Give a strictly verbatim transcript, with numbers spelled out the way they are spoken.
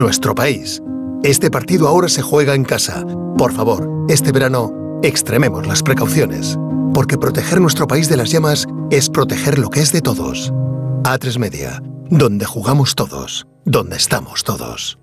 nuestro país. Este partido ahora se juega en casa. Por favor, este verano, extrememos las precauciones. Porque proteger nuestro país de las llamas es proteger lo que es de todos. A tres Media, donde jugamos todos, donde estamos todos.